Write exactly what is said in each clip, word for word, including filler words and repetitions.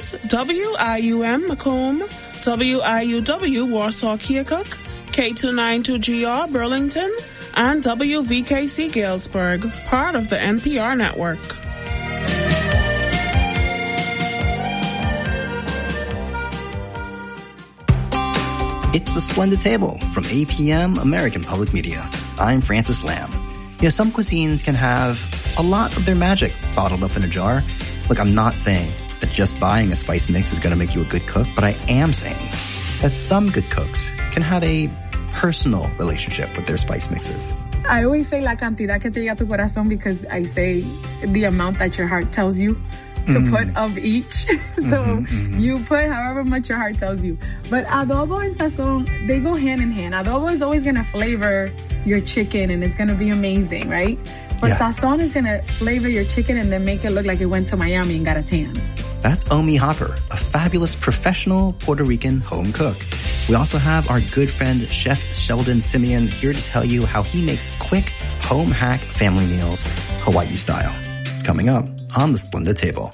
News, W I U M Macomb, W I U W Warsaw Keokuk, K two ninety-two G R Burlington, and W V K C Galesburg, part of the N P R network. It's The Splendid Table from A P M American Public Media. I'm Francis Lamb. You know, some cuisines can have a lot of their magic bottled up in a jar. Look, I'm not saying that just buying a spice mix is going to make you a good cook, but I am saying that some good cooks can have a personal relationship with their spice mixes. I always say la cantidad que te llega a tu corazón because I say the amount that your heart tells you to mm. put of each. so mm-hmm, mm-hmm. you put however much your heart tells you. But adobo and sazon, they go hand in hand. Adobo is always going to flavor your chicken and it's going to be amazing, right? But yeah. sazon is going to flavor your chicken and then make it look like it went to Miami and got a tan. That's Omi Hopper, a fabulous professional Puerto Rican home cook. We also have our good friend, Chef Sheldon Simeon, here to tell you how he makes quick, home hack family meals, Hawaii style. It's coming up on The Splendid Table.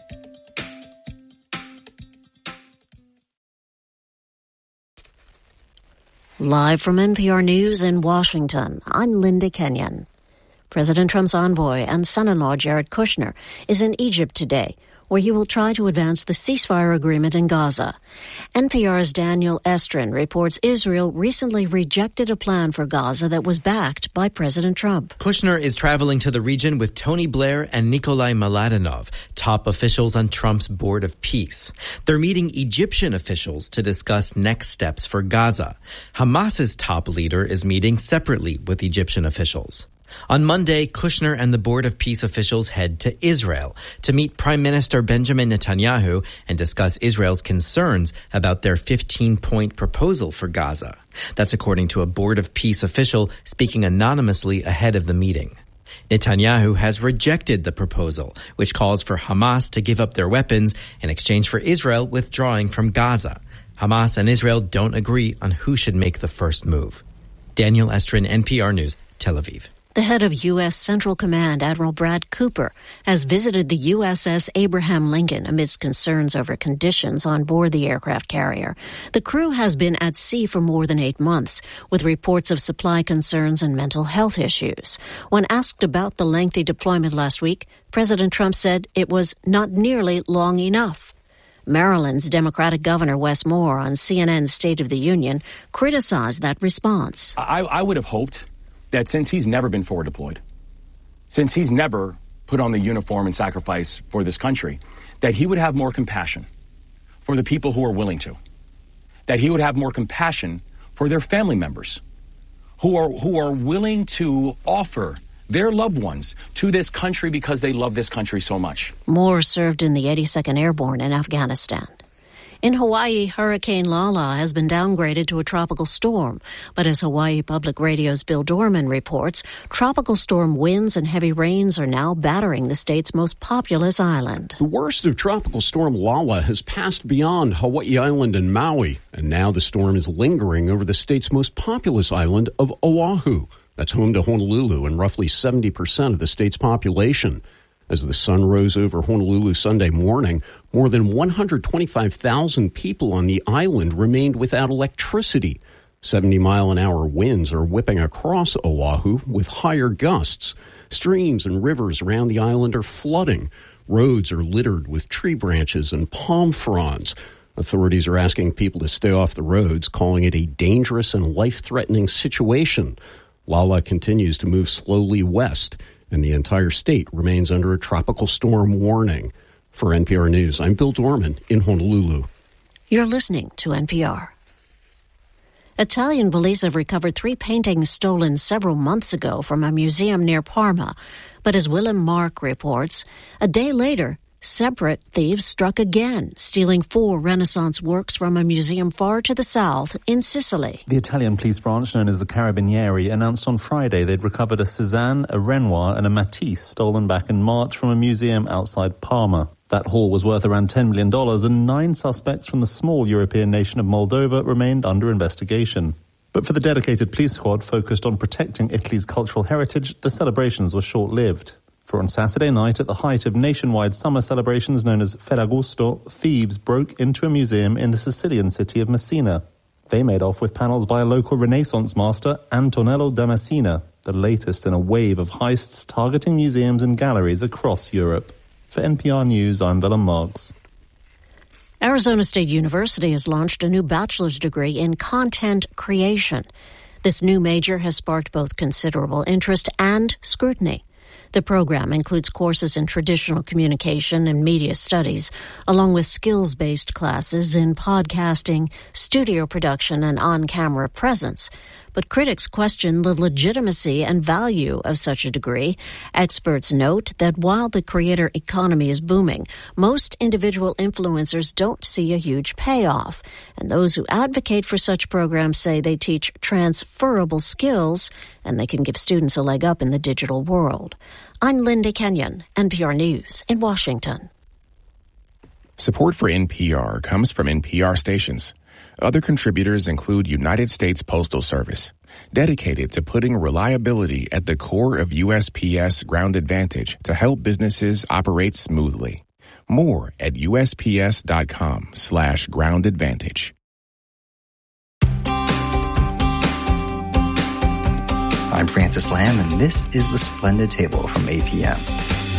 Live from N P R News in Washington, I'm Linda Kenyon. President Trump's envoy and son-in-law Jared Kushner is in Egypt today, where he will try to advance the ceasefire agreement in Gaza. N P R's Daniel Estrin reports Israel recently rejected a plan for Gaza that was backed by President Trump. Kushner is traveling to the region with Tony Blair and Nikolai Mladenov, top officials on Trump's Board of Peace. They're meeting Egyptian officials to discuss next steps for Gaza. Hamas's top leader is meeting separately with Egyptian officials. On Monday, Kushner and the Board of Peace officials head to Israel to meet Prime Minister Benjamin Netanyahu and discuss Israel's concerns about their fifteen-point proposal for Gaza. That's according to a Board of Peace official speaking anonymously ahead of the meeting. Netanyahu has rejected the proposal, which calls for Hamas to give up their weapons in exchange for Israel withdrawing from Gaza. Hamas and Israel don't agree on who should make the first move. Daniel Estrin, N P R News, Tel Aviv. The head of U S Central Command, Admiral Brad Cooper, has visited the U S S Abraham Lincoln amidst concerns over conditions on board the aircraft carrier. The crew has been at sea for more than eight months, with reports of supply concerns and mental health issues. When asked about the lengthy deployment last week, President Trump said it was not nearly long enough. Maryland's Democratic Governor Wes Moore on C N N's State of the Union criticized that response. I, I would have hoped that since he's never been forward deployed, since he's never put on the uniform and sacrifice for this country, that he would have more compassion for the people who are willing to, that he would have more compassion for their family members who are who are willing to offer their loved ones to this country because they love this country so much. Moore served in the eighty-second Airborne in Afghanistan. In Hawaii, Hurricane Lala has been downgraded to a tropical storm. But as Hawaii Public Radio's Bill Dorman reports, tropical storm winds and heavy rains are now battering the state's most populous island. The worst of Tropical Storm Lala has passed beyond Hawaii Island and Maui, and now the storm is lingering over the state's most populous island of Oahu. That's home to Honolulu and roughly seventy percent of the state's population. As the sun rose over Honolulu Sunday morning, more than one hundred twenty-five thousand people on the island remained without electricity. seventy-mile-an-hour winds are whipping across Oahu with higher gusts. Streams and rivers around the island are flooding. Roads are littered with tree branches and palm fronds. Authorities are asking people to stay off the roads, calling it a dangerous and life-threatening situation. Lala continues to move slowly west, and the entire state remains under a tropical storm warning. For N P R News, I'm Bill Dorman in Honolulu. You're listening to N P R. Italian police have recovered three paintings stolen several months ago from a museum near Parma. But as Willem Mark reports, a day later, separate thieves struck again, stealing four Renaissance works from a museum far to the south in Sicily. The Italian police branch, known as the Carabinieri, announced on Friday they'd recovered a Cézanne, a Renoir and a Matisse stolen back in March from a museum outside Parma. That haul was worth around ten million dollars, and nine suspects from the small European nation of Moldova remained under investigation. But for the dedicated police squad focused on protecting Italy's cultural heritage, the celebrations were short-lived. For on Saturday night, at the height of nationwide summer celebrations known as Ferragosto, thieves broke into a museum in the Sicilian city of Messina. They made off with panels by a local Renaissance master, Antonello da Messina, the latest in a wave of heists targeting museums and galleries across Europe. For N P R News, I'm Willem Marks. Arizona State University has launched a new bachelor's degree in content creation. This new major has sparked both considerable interest and scrutiny. The program includes courses in traditional communication and media studies, along with skills-based classes in podcasting, studio production, and on-camera presence. But critics question the legitimacy and value of such a degree. Experts note that while the creator economy is booming, most individual influencers don't see a huge payoff. And those who advocate for such programs say they teach transferable skills and they can give students a leg up in the digital world. I'm Linda Kenyon, N P R News in Washington. Support for N P R comes from N P R stations. Other contributors include United States Postal Service, dedicated to putting reliability at the core of U S P S Ground Advantage to help businesses operate smoothly. More at USPS.com slash Ground Advantage. I'm Francis Lamb, and this is The Splendid Table from A P M.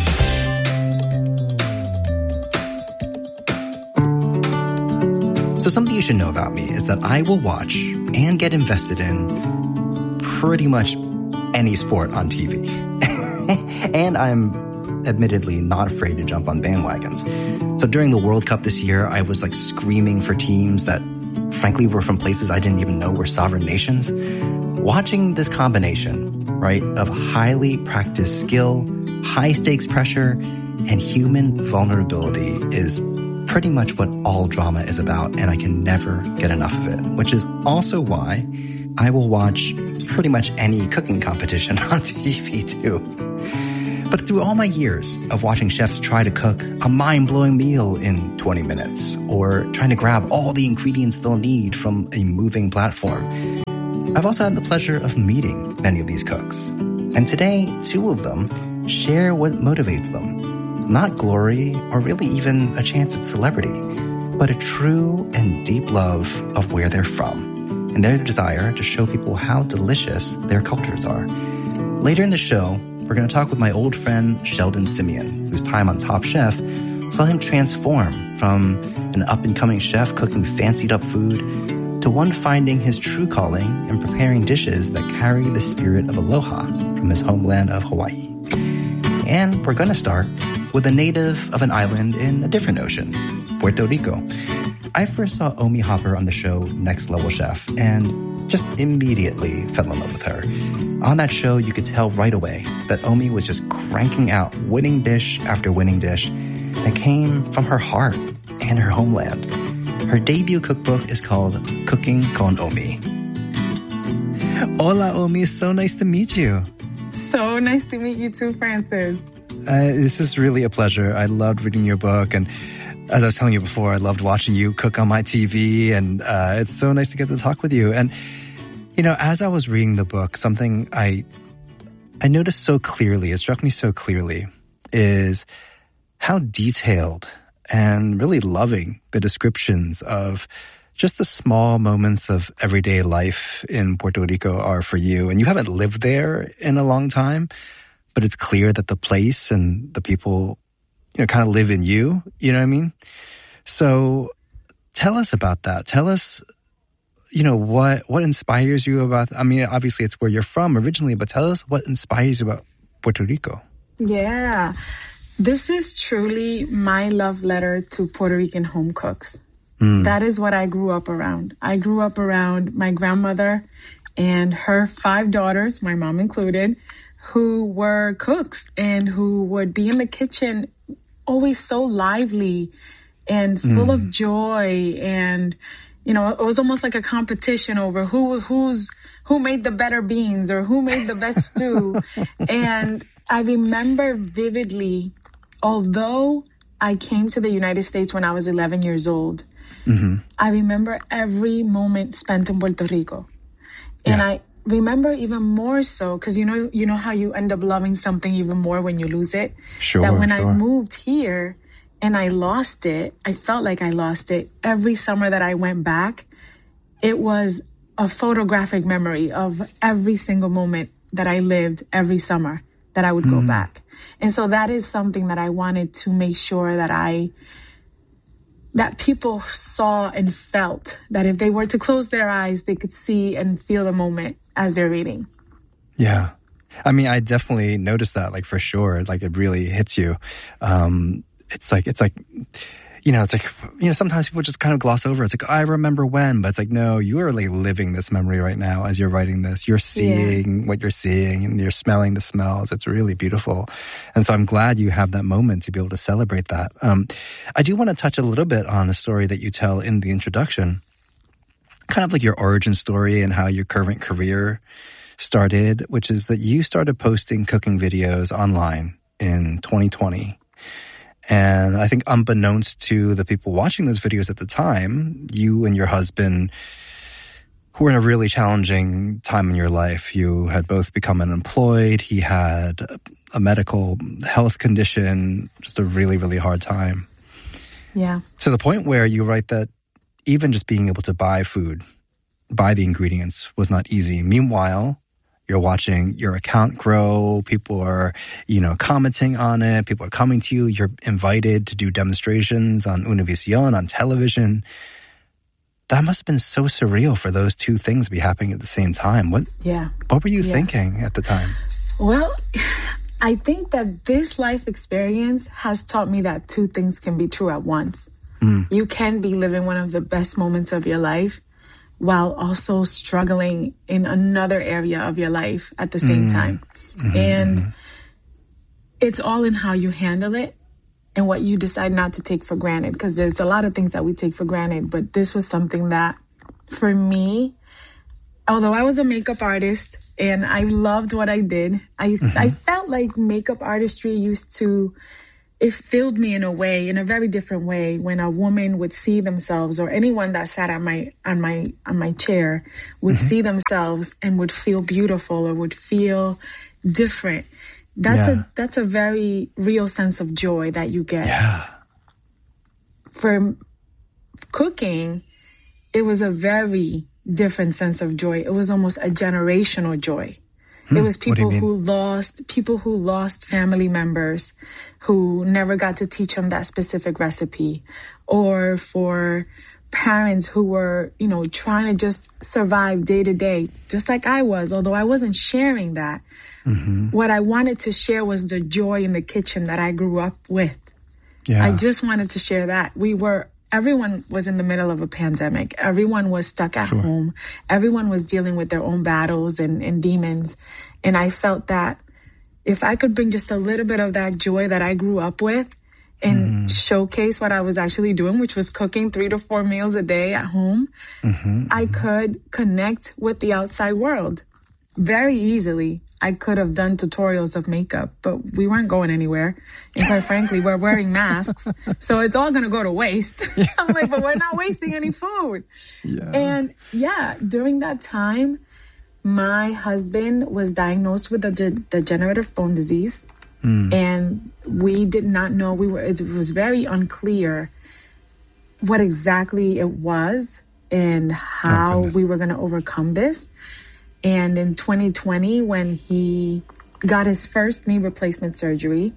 So something you should know about me is that I will watch and get invested in pretty much any sport on T V. And I'm admittedly not afraid to jump on bandwagons. So during the World Cup this year, I was like screaming for teams that frankly were from places I didn't even know were sovereign nations. Watching this combination, right, of highly practiced skill, high stakes pressure, and human vulnerability is pretty much what all drama is about, and I can never get enough of it, which is also why I will watch pretty much any cooking competition on T V too. But through all my years of watching chefs try to cook a mind-blowing meal in twenty minutes, or trying to grab all the ingredients they'll need from a moving platform, I've also had the pleasure of meeting many of these cooks. And today, two of them share what motivates them. Not glory or really even a chance at celebrity, but a true and deep love of where they're from and their desire to show people how delicious their cultures are. Later in the show, we're going to talk with my old friend Sheldon Simeon, whose time on Top Chef saw him transform from an up-and-coming chef cooking fancied-up food to one finding his true calling in preparing dishes that carry the spirit of aloha from his homeland of Hawaii. And we're going to start with a native of an island in a different ocean, Puerto Rico. I first saw Omi Hopper on the show Next Level Chef and just immediately fell in love with her. On that show, you could tell right away that Omi was just cranking out winning dish after winning dish that came from her heart and her homeland. Her debut cookbook is called Cooking con Omi. Hola, Omi. So nice to meet you. So nice to meet you too, Francis. Uh, this is really a pleasure. I loved reading your book, and as I was telling you before, I loved watching you cook on my T V, and uh, it's so nice to get to talk with you. And, you know, as I was reading the book, something I I noticed so clearly, it struck me so clearly, is how detailed and really loving the descriptions of just the small moments of everyday life in Puerto Rico are for you. And you haven't lived there in a long time, but it's clear that the place and the people, you know, kind of live in you. You know what I mean? So tell us about that. Tell us, you know, what, what inspires you about, I mean, obviously it's where you're from originally, but tell us what inspires you about Puerto Rico. Yeah. This is truly my love letter to Puerto Rican home cooks. Mm. That is what I grew up around. I grew up around my grandmother and her five daughters, my mom included, who were cooks and who would be in the kitchen always so lively and full mm. of joy. And, you know, it was almost like a competition over who, who's, who made the better beans or who made the best stew. And I remember vividly, although I came to the United States when I was eleven years old, mm-hmm. I remember every moment spent in Puerto Rico. And yeah. I remember even more so, because you know, you know how you end up loving something even more when you lose it? Sure, That when sure. I moved here and I lost it, I felt like I lost it. Every summer that I went back, it was a photographic memory of every single moment that I lived every summer that I would mm. go back. And so that is something that I wanted to make sure that I, that people saw and felt, that if they were to close their eyes, they could see and feel the moment as they're reading. Yeah. I mean, I definitely noticed that, like, for sure. Like, it really hits you. Um, it's like, it's like, you know, it's like, you know, sometimes people just kind of gloss over. It's like, I remember when, but it's like, no, you are like living this memory right now as you're writing this. You're seeing yeah. what you're seeing and you're smelling the smells. It's really beautiful. And so I'm glad you have that moment to be able to celebrate that. Um, I do want to touch a little bit on a story that you tell in the introduction, kind of like your origin story and how your current career started, which is that you started posting cooking videos online in twenty twenty. And I think unbeknownst to the people watching those videos at the time, you and your husband, who were in a really challenging time in your life, you had both become unemployed. He had a medical health condition, just a really, really hard time. Yeah. To the point where you write that even just being able to buy food, buy the ingredients was not easy. Meanwhile, you're watching your account grow. People are, you know, commenting on it. People are coming to you. You're invited to do demonstrations on Univision, on television. That must have been so surreal for those two things to be happening at the same time. What, yeah. what were you yeah. thinking at the time? Well, I think that this life experience has taught me that two things can be true at once. Mm. You can be living one of the best moments of your life while also struggling in another area of your life at the same mm. time. Mm-hmm. And it's all in how you handle it and what you decide not to take for granted, because there's a lot of things that we take for granted, but this was something that, for me, although I was a makeup artist and I loved what I did, I mm-hmm. I felt like makeup artistry used to, it filled me in a way, in a very different way, when a woman would see themselves, or anyone that sat on my on my on my chair would mm-hmm. see themselves and would feel beautiful or would feel different. That's yeah. a that's a very real sense of joy that you get. Yeah. For cooking, it was a very different sense of joy. It was almost a generational joy. It was people who lost, people who lost family members who never got to teach them that specific recipe, or for parents who were, you know, trying to just survive day to day, just like I was, although I wasn't sharing that. Mm-hmm. What I wanted to share was the joy in the kitchen that I grew up with. Yeah. I just wanted to share that. We were Everyone was in the middle of a pandemic. Everyone was stuck at sure. home. Everyone was dealing with their own battles and, and demons. And I felt that if I could bring just a little bit of that joy that I grew up with and mm. showcase what I was actually doing, which was cooking three to four meals a day at home, mm-hmm, I mm-hmm. could connect with the outside world very easily. I could have done tutorials of makeup, but we weren't going anywhere. And quite frankly, we're wearing masks, so it's all going to go to waste. Yeah. I'm like, but we're not wasting any food. Yeah. And yeah, during that time, my husband was diagnosed with a de- degenerative bone disease. Mm. And we did not know, we were, it was very unclear what exactly it was and how oh, we were going to overcome this. And in twenty twenty, when he got his first knee replacement surgery,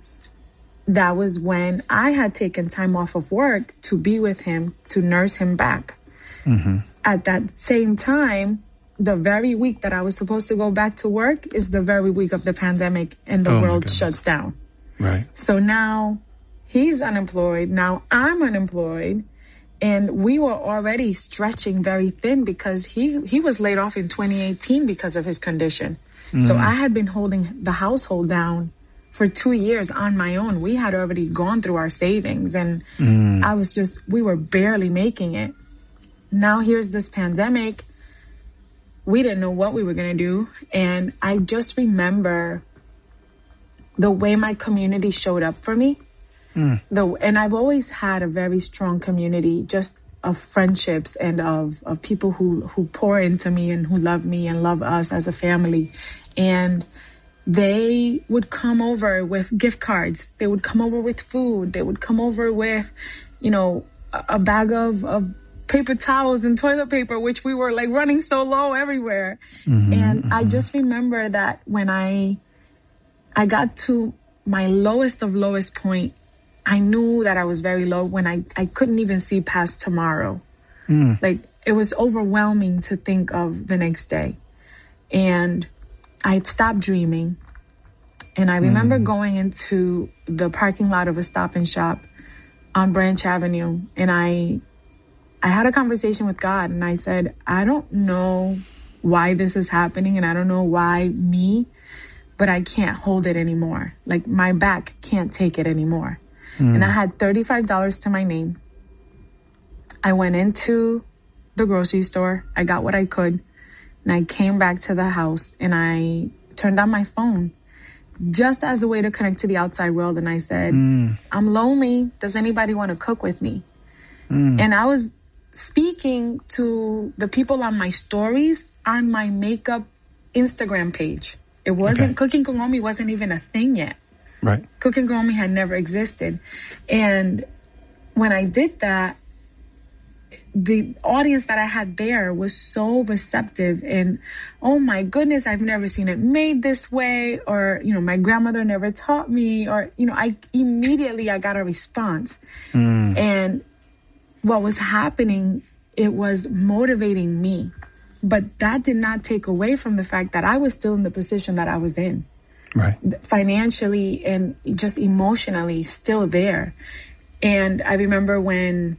that was when I had taken time off of work to be with him, to nurse him back. Mm-hmm. At that same time, the very week that I was supposed to go back to work is the very week of the pandemic, and the oh world shuts down. Right. So now he's unemployed. Now I'm unemployed. And we were already stretching very thin because he, he was laid off in twenty eighteen because of his condition. Mm. So I had been holding the household down for two years on my own. We had already gone through our savings, and mm. I was just, we were barely making it. Now here's this pandemic. We didn't know what we were going to do. And I just remember the way my community showed up for me. Mm. The, and I've always had a very strong community, just of friendships and of, of people who, who pour into me and who love me and love us as a family. And they would come over with gift cards. They would come over with food. They would come over with, you know, a, a bag of, of paper towels and toilet paper, which we were like running so low everywhere. Mm-hmm, and mm-hmm. I just remember that when I, I got to my lowest of lowest point, I knew that I was very low when I, I couldn't even see past tomorrow. Mm. Like, it was overwhelming to think of the next day. And I had stopped dreaming. And I remember mm. going into the parking lot of a Stop and Shop on Branch Avenue. And I, I had a conversation with God, and I said, I don't know why this is happening, and I don't know why me, but I can't hold it anymore. Like, my back can't take it anymore. Mm. And I had thirty-five dollars to my name. I went into the grocery store. I got what I could. And I came back to the house and I turned on my phone just as a way to connect to the outside world. And I said, mm. I'm lonely. Does anybody want to cook with me? Mm. And I was speaking to the people on my stories on my makeup Instagram page. It wasn't, okay. Cooking con Omi wasn't even a thing yet. Right. Cooking con Omi had never existed. And when I did that, the audience that I had there was so receptive, and oh my goodness, I've never seen it made this way, or, you know, my grandmother never taught me, or, you know, I immediately I got a response. Mm. And what was happening, it was motivating me. But that did not take away from the fact that I was still in the position that I was in. Right. Financially and just emotionally still there. And I remember when,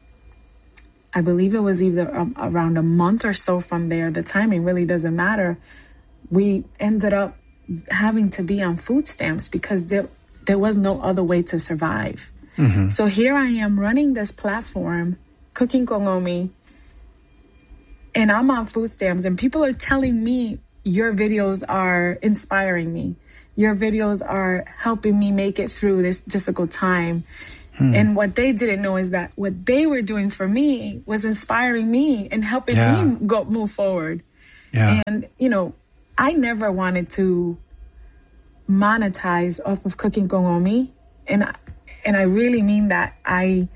I believe it was either um, around a month or so from there, the timing really doesn't matter, we ended up having to be on food stamps because there, there was no other way to survive. Mm-hmm. So here I am running this platform, Cooking con Omi, and I'm on food stamps, and people are telling me, your videos are inspiring me. Your videos are helping me make it through this difficult time. Hmm. And what they didn't know is that what they were doing for me was inspiring me and helping yeah. me go move forward. Yeah. And, you know, I never wanted to monetize off of Cooking con Omi. And, I, and I really mean that. I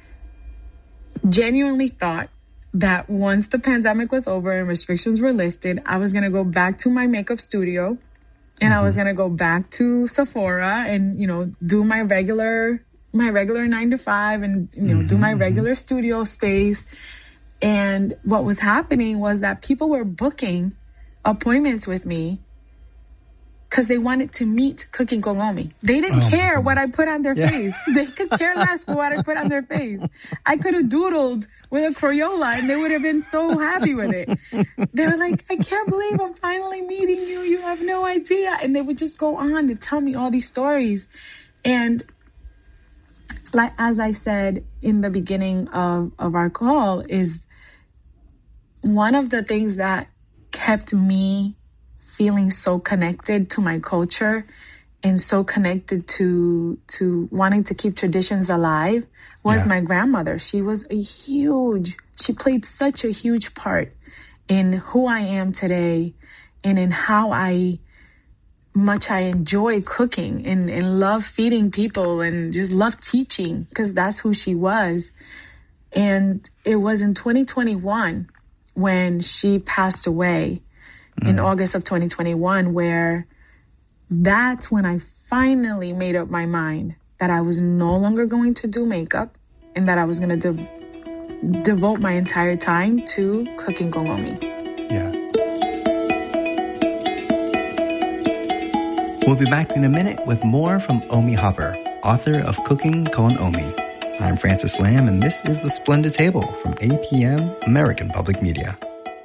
genuinely thought that once the pandemic was over and restrictions were lifted, I was going to go back to my makeup studio, and mm-hmm. I was going to go back to Sephora and, you know, do my regular, my regular nine to five and, you know, mm-hmm. do my regular studio space. And what was happening was that people were booking appointments with me because they wanted to meet Cooking con Omi. They didn't oh, care what I put on their yeah. face. They could care less what I put on their face. I could have doodled with a Crayola and they would have been so happy with it. They were like, I can't believe I'm finally meeting you. You have no idea. And they would just go on to tell me all these stories. And like, as I said in the beginning of, of our call, is one of the things that kept me feeling so connected to my culture and so connected to to wanting to keep traditions alive was yeah. my grandmother. She was a huge, she played such a huge part in who I am today and in how I much I enjoy cooking and, and love feeding people and just love teaching, because that's who she was. And it was in twenty twenty-one when she passed away. In mm. August of twenty twenty-one, where that's when I finally made up my mind that I was no longer going to do makeup and that I was going to de- devote my entire time to Cooking con Omi. Yeah. We'll be back in a minute with more from Omi Hopper, author of Cooking con Omi. I'm Francis Lamb, and this is The Splendid Table from A P M American Public Media.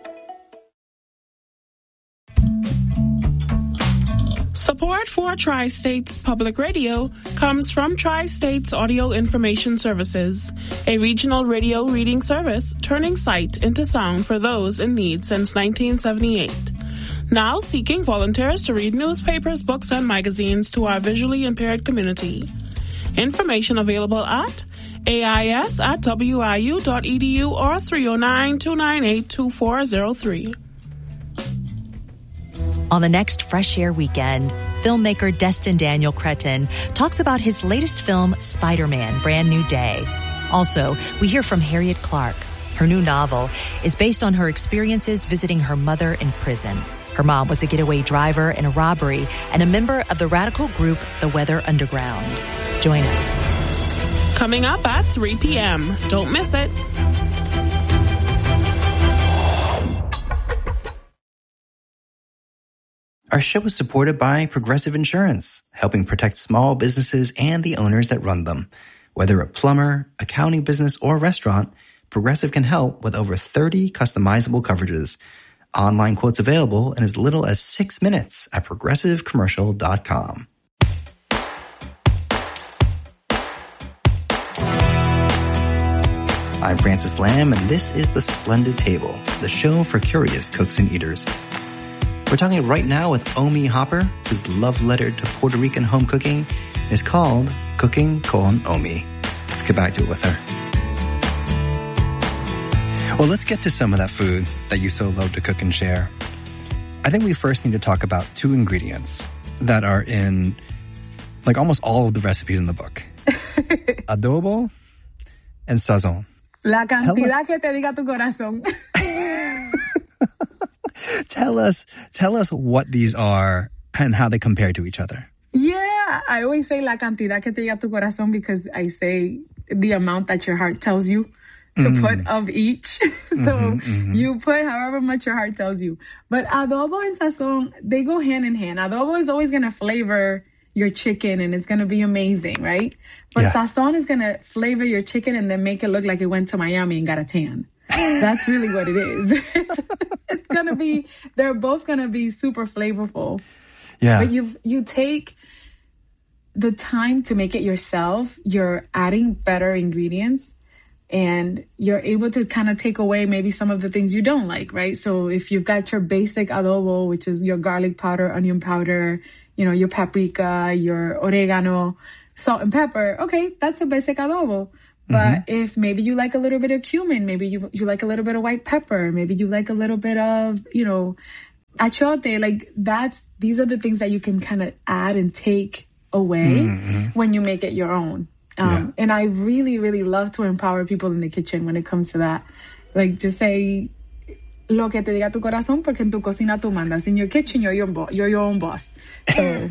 Support for Tri-States Public Radio comes from Tri-States Audio Information Services, a regional radio reading service turning sight into sound for those in need since nineteen seventy-eight. Now seeking volunteers to read newspapers, books, and magazines to our visually impaired community. Information available at A I S at W I U dot E D U or three oh nine, two nine eight, two four oh three. On the next Fresh Air Weekend, filmmaker Destin Daniel Cretton talks about his latest film, Spider-Man: Brand New Day. Also, we hear from Harriet Clark. Her new novel is based on her experiences visiting her mother in prison. Her mom was a getaway driver in a robbery and a member of the radical group The Weather Underground. Join us. Coming up at three p.m. Don't miss it. Our show is supported by Progressive Insurance, helping protect small businesses and the owners that run them. Whether a plumber, accounting business, or restaurant, Progressive can help with over thirty customizable coverages. Online quotes available in as little as six minutes at progressive commercial dot com. I'm Francis Lamb, and this is The Splendid Table, the show for curious cooks and eaters. We're talking right now with Omi Hopper, whose love letter to Puerto Rican home cooking is called Cooking con Omi. Let's get back to it with her. Well, let's get to some of that food that you so love to cook and share. I think we first need to talk about two ingredients that are in like almost all of the recipes in the book. Adobo and sazon. La cantidad que te diga tu corazón. Tell us, tell us what these are and how they compare to each other. Yeah, I always say la cantidad que te diga tu corazón because I say the amount that your heart tells you to mm. put of each. so mm-hmm, mm-hmm. you put however much your heart tells you. But adobo and sazon, they go hand in hand. Adobo is always going to flavor your chicken and it's going to be amazing, right? But yeah. sazon is going to flavor your chicken and then make it look like it went to Miami and got a tan. That's really what it is. It's, it's going to be, they're both going to be super flavorful. Yeah. But you you take the time to make it yourself. You're adding better ingredients and you're able to kind of take away maybe some of the things you don't like, right? So if you've got your basic adobo, which is your garlic powder, onion powder, you know, your paprika, your oregano, salt and pepper, okay, that's a basic adobo. But mm-hmm. if maybe you like a little bit of cumin, maybe you you like a little bit of white pepper, maybe you like a little bit of, you know, achote, like that's, these are the things that you can kind of add and take away mm-hmm. when you make it your own. Um, yeah. And I really, really love to empower people in the kitchen when it comes to that. Like just say, lo que te diga tu corazón, porque en tu cocina tú mandas. In your kitchen, you're your, bo- you're your own boss. So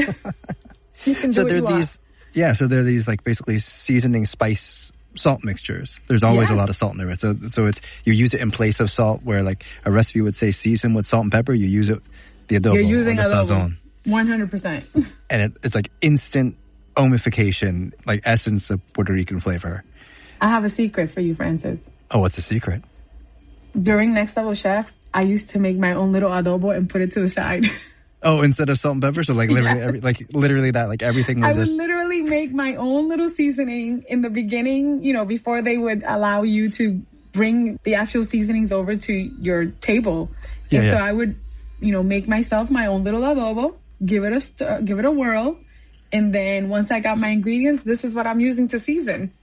you can do so what there you are these, want. Yeah, so there are these like basically seasoning spice salt mixtures. There's always yeah. a lot of salt in it. So so it's you use it in place of salt, where like a recipe would say season with salt and pepper. You use it the adobo. You're using or the adobo. sazon. one hundred percent. And it, it's like instant omification, like essence of Puerto Rican flavor. I have a secret for you, Francis. Oh, what's the secret? During Next Level Chef, I used to make my own little adobo and put it to the side. Oh, instead of salt and pepper? So like literally, yeah. every, like literally that, like everything was I would just... literally make my own little seasoning in the beginning, you know, before they would allow you to bring the actual seasonings over to your table. Yeah, and yeah. so I would, you know, make myself my own little adobo, give it a stir, give it a whirl. And then once I got my ingredients, this is what I'm using to season.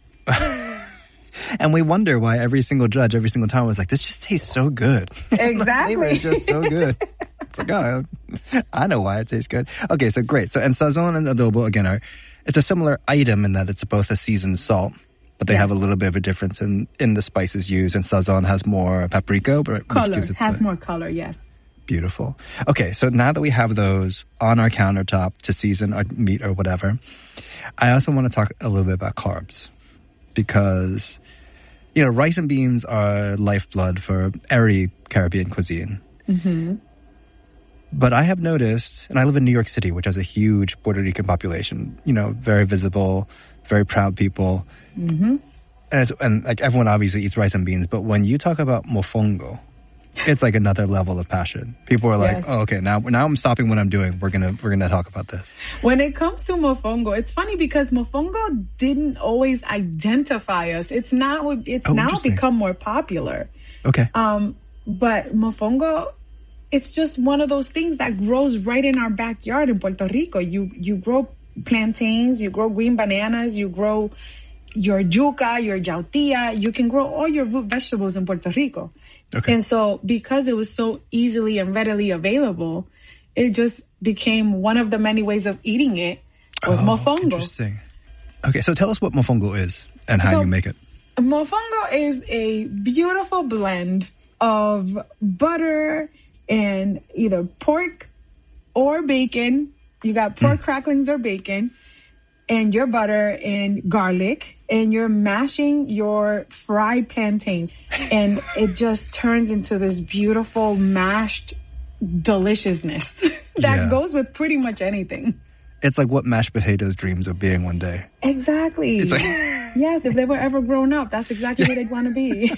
And we wonder why every single judge, every single time was like, this just tastes so good. Exactly. The flavor is just so good. It's like, oh, I know why it tastes good. Okay, so great. So, and sazon and adobo, again, are, it's a similar item in that it's both a seasoned salt, but they yeah. have a little bit of a difference in, in the spices used. And sazon has more paprika. But color, gives it has the, more color, yes. Beautiful. Okay, so now that we have those on our countertop to season our meat or whatever, I also want to talk a little bit about carbs. Because, you know, rice and beans are lifeblood for every Caribbean cuisine. Mm-hmm. But I have noticed, and I live in New York City, which has a huge Puerto Rican population, you know, very visible, very proud people. Mm-hmm. And, it's, and like everyone obviously eats rice and beans, but when you talk about mofongo, it's like another level of passion. People are like, yes. oh, okay, now now I'm stopping what I'm doing. We're gonna we're gonna talk about this. When it comes to mofongo, it's funny because mofongo didn't always identify us. It's now it's oh, now become more popular. Okay. Um, but mofongo, it's just one of those things that grows right in our backyard in Puerto Rico. You you grow plantains, you grow green bananas, you grow your yuca, your yautía. You can grow all your root vegetables in Puerto Rico. Okay. And so because it was so easily and readily available, it just became one of the many ways of eating it was oh, mofongo. Interesting. Okay, so tell us what mofongo is and how so, you make it. Mofongo is a beautiful blend of butter and either pork or bacon. You got pork mm. cracklings or bacon, and your butter and garlic, and you're mashing your fried plantains. And it just turns into this beautiful mashed deliciousness that yeah. goes with pretty much anything. It's like what mashed potatoes dreams of being one day. Exactly. It's like yes, if they were ever grown up, that's exactly what they'd want to be.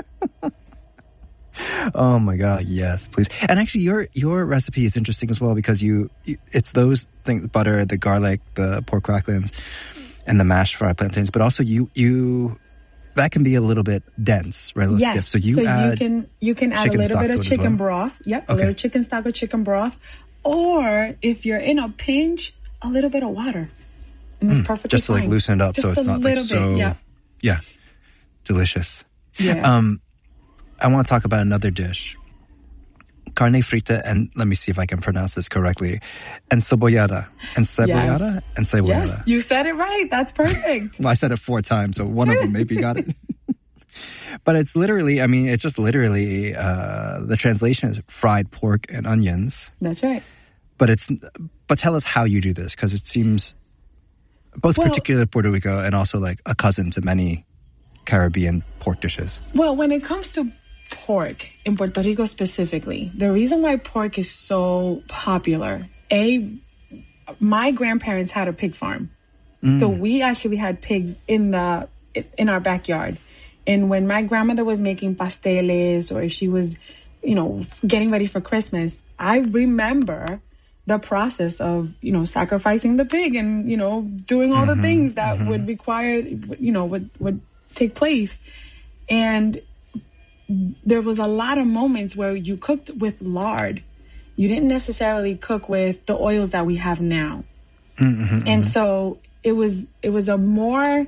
Oh my God, yes, please. And actually your your recipe is interesting as well because you, you it's those things, butter, the garlic, the pork cracklings, and the mashed fried plantains, but also you you that can be a little bit dense, right? A little yes. stiff. So you so add you can you can add a little bit of chicken well. broth. Yep, okay. a little chicken stock or chicken broth. Or if you're in a pinch, a little bit of water. And it's mm, perfectly just to fine. like loosen it up just so it's not like so bit, yeah. yeah. Delicious. Yeah. Um I want to talk about another dish. Carne frita, and let me see if I can pronounce this correctly. Encebollada. Encebollada? Yes. Encebollada. Yes, you said it right. That's perfect. Well, I said it four times, so one of them maybe got it. But it's literally, I mean, it's just literally, uh, the translation is fried pork and onions. That's right. But it's, but tell us how you do this, because it seems both well, particular Puerto Rico and also like a cousin to many Caribbean pork dishes. Well, when it comes to pork in Puerto Rico specifically, the reason why pork is so popular, A, my grandparents had a pig farm. Mm. So we actually had pigs in the in our backyard. And when my grandmother was making pasteles or if she was, you know, getting ready for Christmas, I remember the process of, you know, sacrificing the pig and, you know, doing all mm-hmm, the things that mm-hmm. would require, you know, would, would take place. And there was a lot of moments where you cooked with lard. You didn't necessarily cook with the oils that we have now. Mm-hmm, and mm-hmm. so it was, it was a more,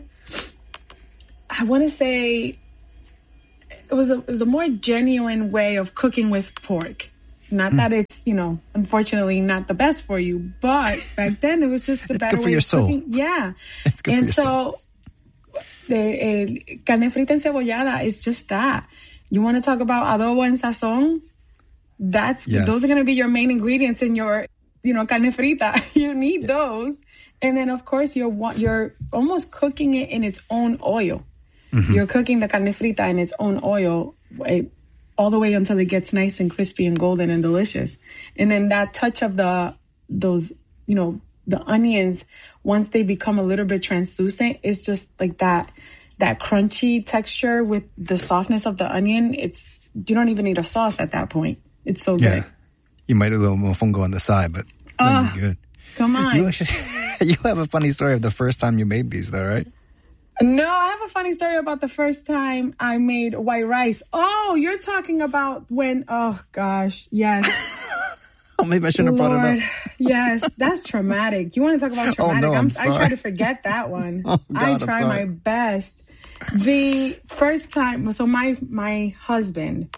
I want to say it was a, it was a more genuine way of cooking with pork. Not mm. that it's, you know, unfortunately not the best for you, but back then it was just the it's better good for way your of soul. cooking. Yeah. It's good and for your so soul. the eh, carne frita encebollada is just that. You want to talk about adobo en sazón? That's yes. Those are going to be your main ingredients in your, you know, carne frita. You need yeah. those. And then of course you're you're almost cooking it in its own oil. Mm-hmm. You're cooking the carne frita in its own oil it, all the way until it gets nice and crispy and golden and delicious. And then that touch of the, those, you know, the onions, once they become a little bit translucent, it's just like that, that crunchy texture with the softness of the onion. It's, you don't even need a sauce at that point. It's so yeah. good. You might have a little mofongo on the side, but oh, really good. Come on. You, actually, you have a funny story of the first time you made these though, right? No, I have a funny story about the first time I made white rice. Oh, you're talking about when, oh gosh, yes. Oh, maybe I shouldn't have Lord, brought it up. Yes, that's traumatic. You want to talk about traumatic? Oh, no, I'm I'm, sorry. I try to forget that one. Oh, God, I try I'm my best. The first time, so my, my husband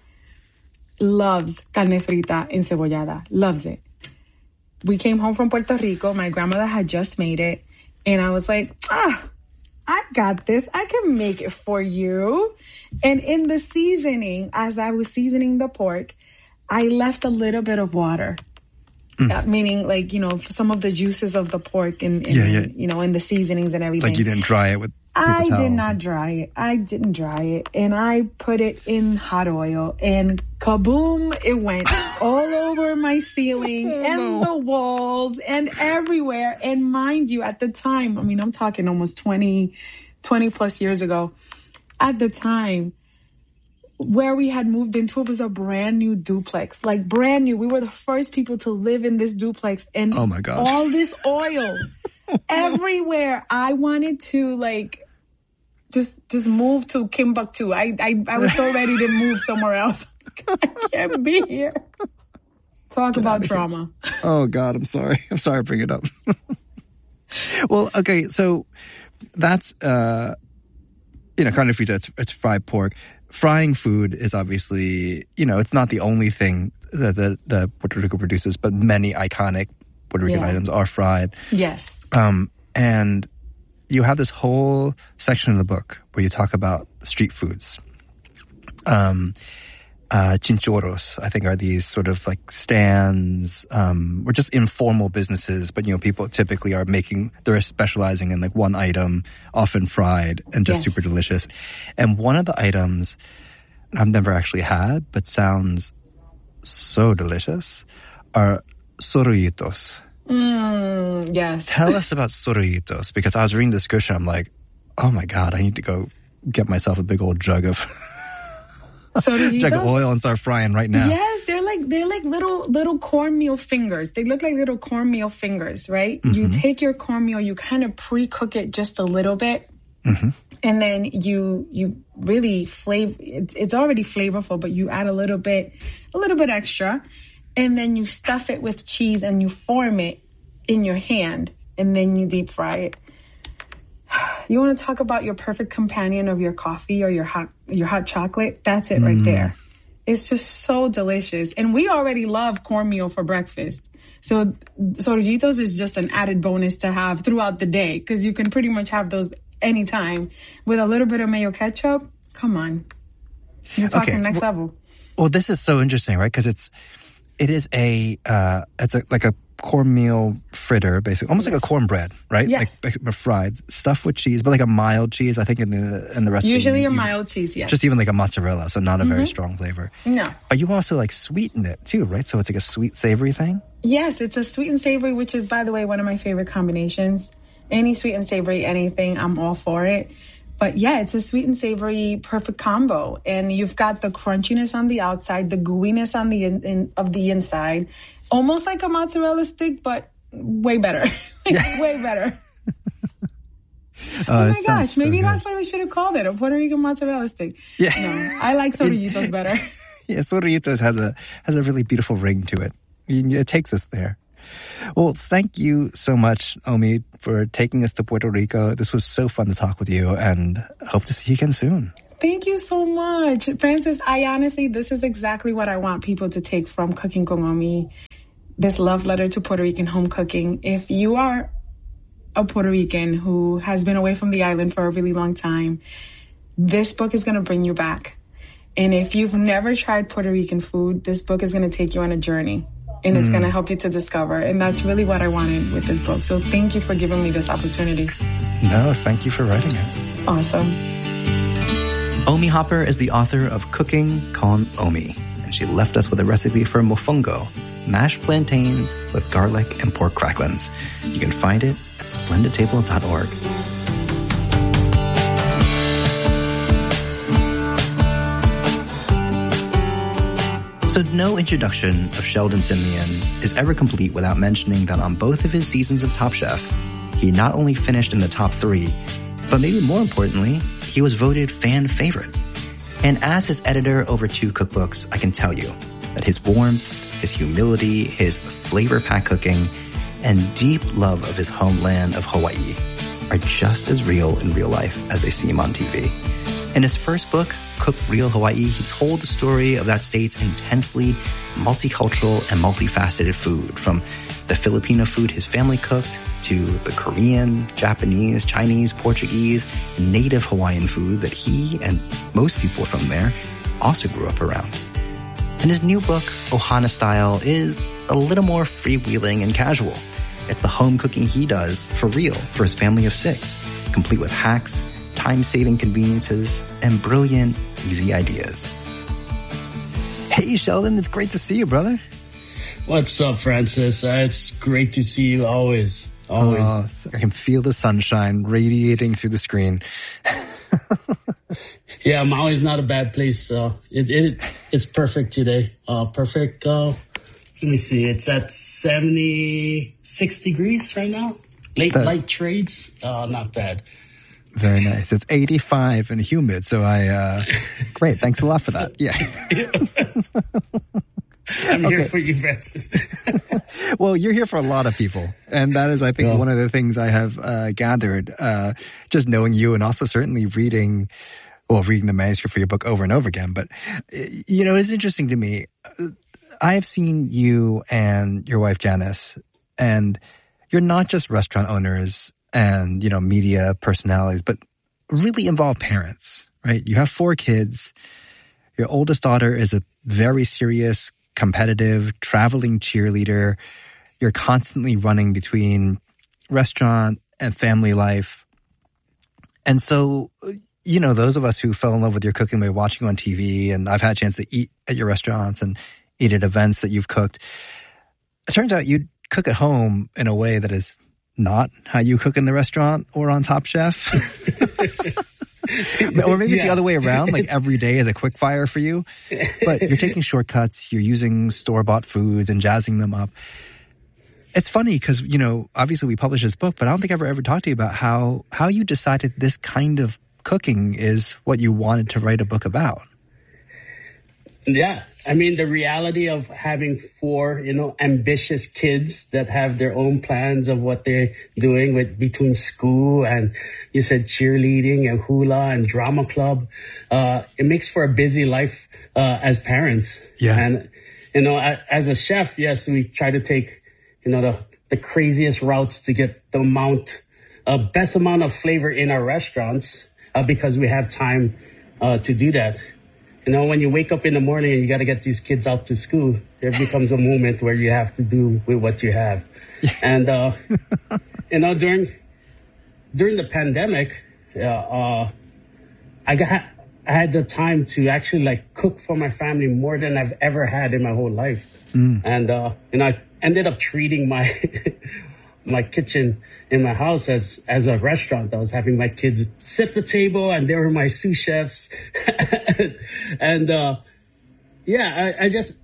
loves carne frita encebollada, loves it. We came home from Puerto Rico. My grandmother had just made it. And I was like, ah, I got this. I can make it for you. And in the seasoning, as I was seasoning the pork, I left a little bit of water. Mm. That meaning, like, you know, some of the juices of the pork and, and yeah, yeah. you know, and the seasonings and everything. Like you didn't dry it with I did not and... dry it. I didn't dry it. And I put it in hot oil and kaboom, it went all over my ceiling oh, and no. the walls and everywhere. And mind you, at the time, I mean, I'm talking almost twenty, twenty plus years ago. At the time, where we had moved into, it was a brand new duplex, like brand new. We were the first people to live in this duplex and oh my gosh. all this oil everywhere. I wanted to like, just, just move to Timbuktu. I, I, I was so ready to move somewhere else. I can't be here. Talk Get about trauma. Here. Oh God, I'm sorry. I'm sorry to bring it up. Well, okay. So that's, uh, you know, carne frita, it's, it's fried pork. Frying food is obviously, you know, it's not the only thing that, that, that Puerto Rico produces, but many iconic Puerto Rican yeah. items are fried. Yes. Um, and you have this whole section of the book where you talk about street foods. Um, uh, chinchorros, I think, are these sort of like stands, um, or just informal businesses, but, you know, people typically are making, they're specializing in like one item, often fried and just yes. super delicious. And one of the items I've never actually had, but sounds so delicious, are sorollitos. Mm, yes. Tell us about sorollitos, because I was reading the description, I'm like, oh my God, I need to go get myself a big old jug of jug of oil and start frying right now. Yes, they're like they're like little little cornmeal fingers. They look like little cornmeal fingers, right? Mm-hmm. You take your cornmeal, you kind of pre-cook it just a little bit, mm-hmm. and then you you really flavor. It's it's already flavorful, but you add a little bit, a little bit extra, and then you stuff it with cheese and you form it in your hand, and then you deep fry it. You want to talk about your perfect companion of your coffee or your hot your hot chocolate? That's it right mm. there. It's just so delicious. And we already love cornmeal for breakfast. So sorollitos is just an added bonus to have throughout the day, because you can pretty much have those anytime. With a little bit of mayo ketchup, come on. You're talking okay. next well, level. Well, this is so interesting, right? Because it's, it is a, uh, it's a, like a cornmeal fritter, basically, almost yes. like a cornbread, right? Yes. Like, like fried, stuffed with cheese, but like a mild cheese. I think in the in the recipe, usually you, a mild cheese, yes. Just even like a mozzarella, so not a mm-hmm. very strong flavor. No, but you also like sweeten it too, right? So it's like a sweet savory thing. Yes, it's a sweet and savory, which is, by the way, one of my favorite combinations. Any sweet and savory, anything, I'm all for it. But yeah, it's a sweet and savory perfect combo, and you've got the crunchiness on the outside, the gooiness on the in, in, of the inside, almost like a mozzarella stick, but way better. Like, way better. Oh, oh my gosh, maybe so that's what we should have called it, a Puerto Rican mozzarella stick. Yeah. No, I like sorollitos better. Yeah, sorollitos has a has a really beautiful ring to it. It takes us there. Well, thank you so much, Omi, for taking us to Puerto Rico. This was so fun to talk with you, and hope to see you again soon. Thank you so much. Francis, I honestly, this is exactly what I want people to take from Cooking con Omi, this love letter to Puerto Rican home cooking. If you are a Puerto Rican who has been away from the island for a really long time, this book is going to bring you back. And if you've never tried Puerto Rican food, this book is going to take you on a journey. And it's mm. going to help you to discover. And that's really what I wanted with this book. So thank you for giving me this opportunity. No, thank you for writing it. Awesome. Omi Hopper is the author of Cooking con Omi. And she left us with a recipe for mofongo, mashed plantains with garlic and pork cracklings. You can find it at splendid table dot org. So no introduction of Sheldon Simeon is ever complete without mentioning that on both of his seasons of Top Chef, he not only finished in the top three, but maybe more importantly, he was voted fan favorite. And as his editor over two cookbooks, I can tell you that his warmth, his humility, his flavor-packed cooking, and deep love of his homeland of Hawaii are just as real in real life as they seem on T V. In his first book, Cook Real Hawaii, he told the story of that state's intensely multicultural and multifaceted food, from the Filipino food his family cooked to the Korean, Japanese, Chinese, Portuguese, and native Hawaiian food that he and most people from there also grew up around. And his new book, Ohana Style, is a little more freewheeling and casual. It's the home cooking he does for real for his family of six, complete with hacks, time-saving conveniences, and brilliant, easy ideas. Hey, Sheldon, it's great to see you, brother. What's up, Francis? Uh, it's great to see you always. Always. Oh, I can feel the sunshine radiating through the screen. Yeah, Maui's not a bad place. So it, it it's perfect today. Uh, perfect. Uh, let me see. It's at seventy-six degrees right now. Late that, light trades. Uh, not bad. Very nice. It's eighty-five and humid, so I, uh, great. Thanks a lot for that. Yeah. I'm Okay. here for you, Francis. Well, you're here for a lot of people. And that is, I think, Yeah. one of the things I have uh, gathered, uh, just knowing you and also certainly reading, well, reading the manuscript for your book over and over again. But, you know, it's interesting to me. I have seen you and your wife, Janice, and you're not just restaurant owners and, you know, media personalities, but really involved parents, right? You have four kids. Your oldest daughter is a very serious, competitive, traveling cheerleader. You're constantly running between restaurant and family life. And so, you know, those of us who fell in love with your cooking by watching you on T V, and I've had a chance to eat at your restaurants and eat at events that you've cooked. It turns out you cook at home in a way that is not how you cook in the restaurant or on Top Chef. Or maybe it's Yeah. the other way around, like every day is a quick fire for you. But you're taking shortcuts, you're using store-bought foods and jazzing them up. It's funny because, you know, obviously we published this book, but I don't think I've ever, ever talked to you about how, how you decided this kind of cooking is what you wanted to write a book about. Yeah. I mean, the reality of having four, you know, ambitious kids that have their own plans of what they're doing with between school and you said cheerleading and hula and drama club. Uh, it makes for a busy life, uh, as parents. Yeah. And, you know, a- as a chef, yes, we try to take, you know, the, the craziest routes to get the amount, uh, best amount of flavor in our restaurants, uh, because we have time, uh, to do that. You know, when you wake up in the morning and you got to get these kids out to school, there becomes a moment where you have to do with what you have. And, uh, you know, during, during the pandemic, uh, uh, I got, I had the time to actually like cook for my family more than I've ever had in my whole life. Mm. And, uh, and I ended up treating my, my kitchen in my house as, as a restaurant. I was having my kids sit the table and they were my sous chefs. And, uh, yeah, I, I just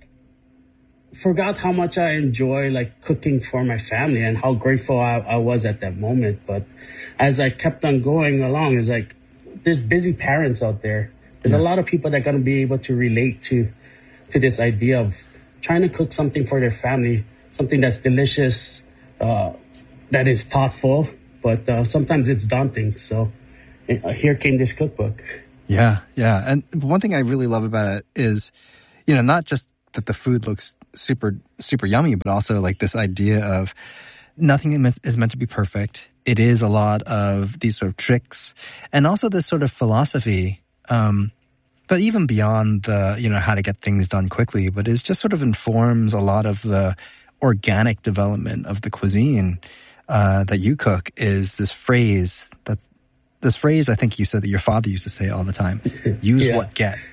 forgot how much I enjoy like cooking for my family and how grateful I, I was at that moment. But as I kept on going along, it's like, there's busy parents out there. There's Yeah. a lot of people that are going to be able to relate to, to this idea of trying to cook something for their family, something that's delicious, uh, that is thoughtful, but uh, sometimes it's daunting. So uh, here came this cookbook. Yeah, yeah. And one thing I really love about it is, you know, not just that the food looks super, super yummy, but also like this idea of nothing is meant to be perfect. It is a lot of these sort of tricks and also this sort of philosophy, um, but even beyond the, you know, how to get things done quickly, but it just sort of informs a lot of the organic development of the cuisine uh, that you cook is this phrase that This phrase, I think you said that your father used to say all the time, use Yeah. what get.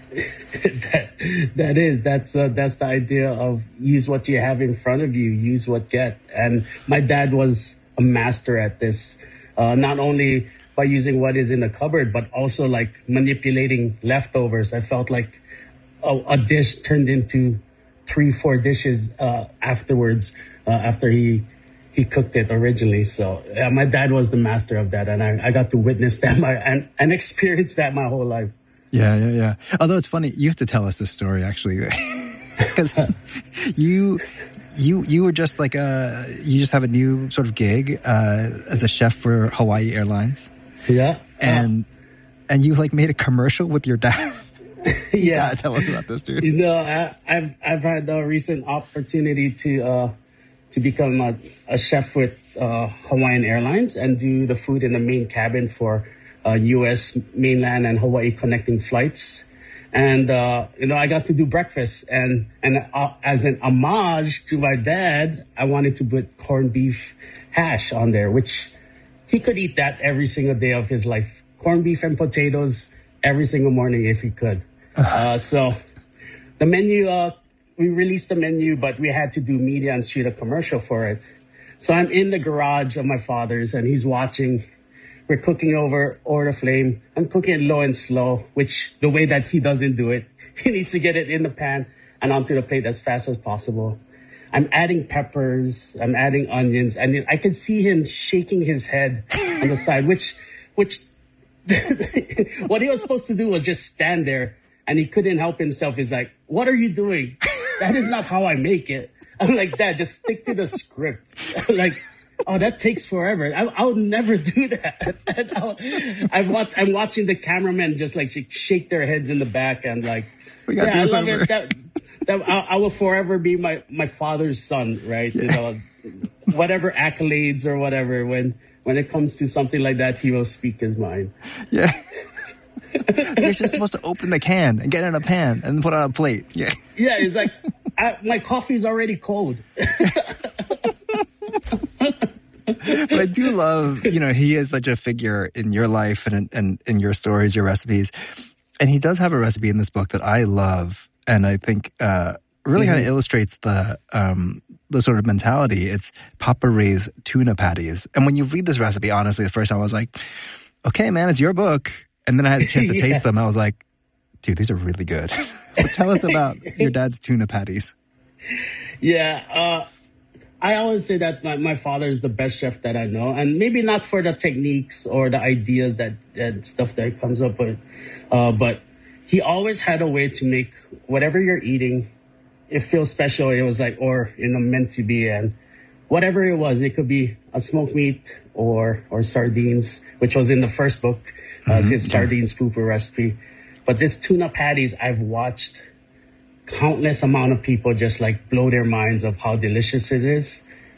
that, that is, that's, uh, that's the idea of use what you have in front of you, use what get. And my dad was a master at this, uh, not only by using what is in the cupboard, but also like manipulating leftovers. I felt like a, a dish turned into three, four dishes, uh, afterwards, uh, after he, he cooked it originally. So yeah, my dad was the master of that. And I, I got to witness that my, and, and experience that my whole life. Yeah, yeah, yeah. Although it's funny, you have to tell us this story actually, because you, you, you were just like a, you just have a new sort of gig, uh, as a chef for Hawaii Airlines. Yeah. And, uh, and you like made a commercial with your dad. You Yeah. gotta tell us about this, dude. You know, I, I've, I've had a recent opportunity to, uh, to become a, a chef with, uh, Hawaiian Airlines and do the food in the main cabin for, uh, U S mainland and Hawaii connecting flights. And, uh, you know, I got to do breakfast and, and, uh, as an homage to my dad, I wanted to put corned beef hash on there, which he could eat that every single day of his life. Corned beef and potatoes every single morning if he could. Uh, so the menu, uh, we released the menu, but we had to do media and shoot a commercial for it. So I'm in the garage of my father's and he's watching. We're cooking over, over the flame. I'm cooking it low and slow, which the way that he doesn't do it, he needs to get it in the pan and onto the plate as fast as possible. I'm adding peppers. I'm adding onions. And I can see him shaking his head on the side, which, which, what he was supposed to do was just stand there and he couldn't help himself. He's like, what are you doing? that is not how I make it. I'm like, Dad, just stick to the script. Like, oh, that takes forever. I, I would never do that. And I'll, I'm, watch, I'm watching the cameramen just like shake their heads in the back and like, we got yeah, I love over. it. That, that I, I will forever be my, my father's son, right? Yeah. You know, whatever accolades or whatever. When when it comes to something like that, he will speak his mind. Yeah. I guess you're supposed to open the can and get it in a pan and put it on a plate. Yeah. Yeah, it's like I, my coffee's already cold. But I do love, you know, he is such a figure in your life and and in your stories, your recipes. And he does have a recipe in this book that I love, and I think uh, really mm-hmm. kind of illustrates the um, the sort of mentality. It's Papa Ray's tuna patties. And when you read this recipe, honestly, the first time I was like, okay, man, it's your book. And then I had a chance to yeah. taste them. I was like, dude, these are really good. Tell us about your dad's tuna patties. Yeah, uh, I always say that my, my father is the best chef that I know. And maybe not for the techniques or the ideas that and stuff that comes up with. Uh, but he always had a way to make whatever you're eating, it feels special. It was like, or, you know, meant to be. And whatever it was, it could be a smoked meat or, or sardines, which was in the first book, uh, mm-hmm. his sardines pooper recipe. But this tuna patties, I've watched countless amount of people just like blow their minds of how delicious it is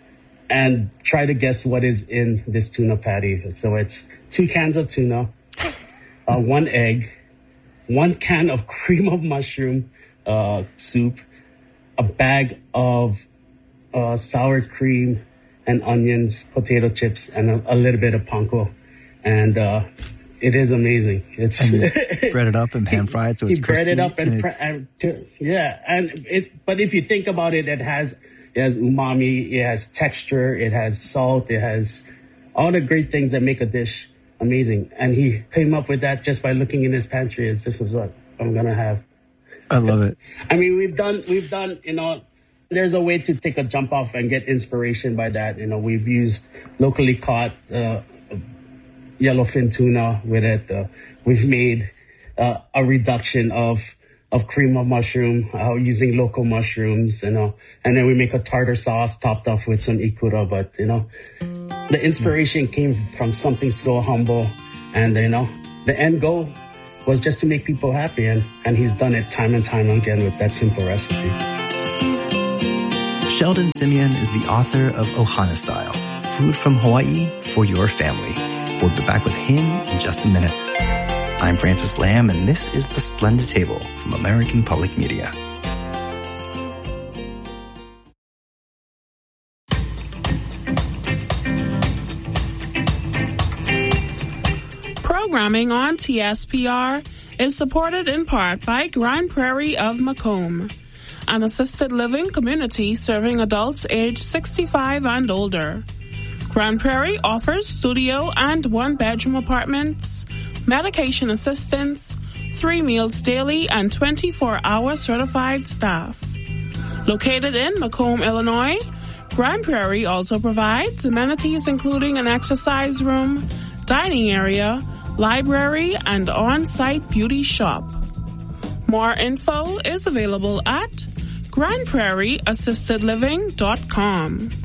and try to guess what is in this tuna patty. So it's two cans of tuna, uh, one egg, one can of cream of mushroom uh, soup, a bag of uh, sour cream and onions, potato chips, and a, a little bit of panko. And uh, it is amazing. It's and bread it up and pan fried, so it's he crispy. bread it up and, and, fr- and to, yeah, and it. But if you think about it, it has it has umami, it has texture, it has salt, it has all the great things that make a dish amazing. And he came up with that just by looking in his pantry. It's, this is what I'm gonna have. I love it. I mean, we've done we've done you know. There's a way to take a jump off and get inspiration by that. You know, we've used locally caught uh, yellowfin tuna with it. Uh, we've made uh, a reduction of of cream of mushroom uh, using local mushrooms, you know, and then we make a tartar sauce topped off with some ikura. But you know, the inspiration came from something so humble, and you know, the end goal was just to make people happy, and and he's done it time and time again with that simple recipe. Sheldon Simeon is the author of Ohana Style, Food from Hawaii for Your Family. We'll be back with him in just a minute. I'm Francis Lamb, and this is The Splendid Table from American Public Media. Programming on T S P R is supported in part by Grand Prairie of Macomb, an assisted living community serving adults aged sixty-five and older. Grand Prairie offers studio and one-bedroom apartments, medication assistance, three meals daily, and twenty-four hour certified staff. Located in Macomb, Illinois, Grand Prairie also provides amenities including an exercise room, dining area, library, and on-site beauty shop. More info is available at grand prairie assisted living dot com.